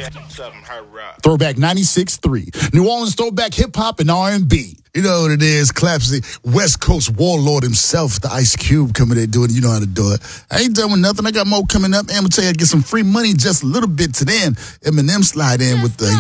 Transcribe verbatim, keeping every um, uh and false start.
Throwback ninety-six point three. New Orleans throwback hip-hop and R and B. You know what it is, Clapsy. West Coast warlord himself, the Ice Cube, coming there doing it. You know how to do it. I ain't done with nothing. I got more coming up. And I'm going to tell you, I get some free money just a little bit to then. Eminem slide in with the